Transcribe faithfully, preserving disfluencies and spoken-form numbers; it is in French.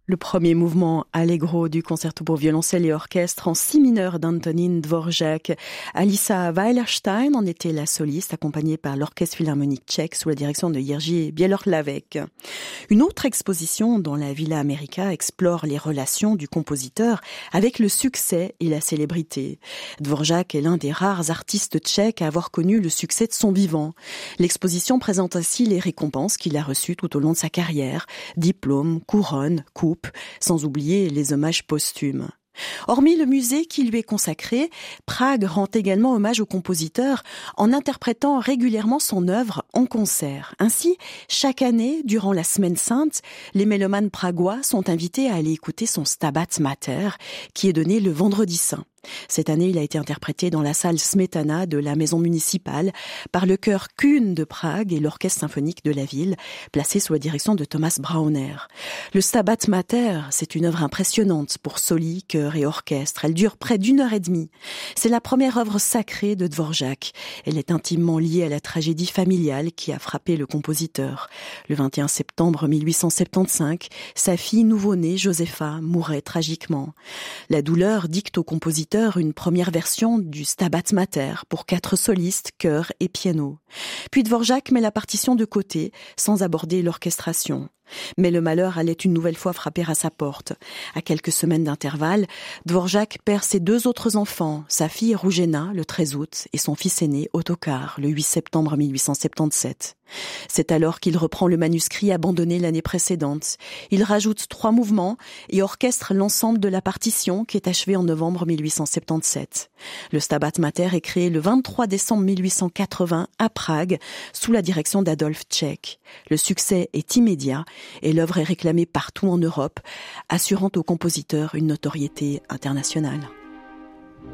Le premier mouvement allegro du concerto pour violoncelle et orchestre en si mineur d'Antonín Dvořák. Alisa Weilerstein en était la soliste, accompagnée par l'Orchestre philharmonique tchèque sous la direction de Jiří Bělohlavek. Une autre exposition dans la Villa America explore les relations du compositeur avec le succès et la célébrité. Dvořák est l'un des rares artistes tchèques à avoir connu le succès de son vivant. L'exposition présente ainsi les récompenses qu'il a reçues tout au long de sa carrière, diplômes, couronnes, coupes, sans oublier les hommages posthumes. Hormis le musée qui lui est consacré, Prague rend également hommage au compositeur en interprétant régulièrement son œuvre en concert. Ainsi, chaque année, durant la Semaine sainte, les mélomanes pragois sont invités à aller écouter son Stabat Mater, qui est donné le vendredi saint. Cette année, il a été interprété dans la salle Smetana de la maison municipale par le chœur Kuhn de Prague et l'orchestre symphonique de la ville, placé sous la direction de Thomas Brauner. Le Stabat Mater, c'est une œuvre impressionnante pour soli, chœur et orchestre. Elle dure près d'une heure et demie. C'est la première œuvre sacrée de Dvořák. Elle est intimement liée à la tragédie familiale qui a frappé le compositeur. Le vingt et un septembre mille huit cent soixante-quinze, sa fille nouveau-née, Josefa, mourait tragiquement. La douleur dicte au compositeur une première version du Stabat Mater pour quatre solistes, chœur et piano. Puis Dvořák met la partition de côté, sans aborder l'orchestration. Mais le malheur allait une nouvelle fois frapper à sa porte. À quelques semaines d'intervalle, Dvořák perd ses deux autres enfants, sa fille Růžena le treize août et son fils aîné Ottokar le huit septembre mille huit cent soixante-dix-sept. C'est alors qu'il reprend le manuscrit abandonné l'année précédente. Il rajoute trois mouvements et orchestre l'ensemble de la partition qui est achevée en novembre mille huit cent soixante-dix-sept. Le Stabat Mater est créé le vingt-trois décembre mille huit cent quatre-vingts à Prague sous la direction d'Adolf Tchek. Le succès est immédiat et l'œuvre est réclamée partout en Europe, assurant au compositeur une notoriété internationale.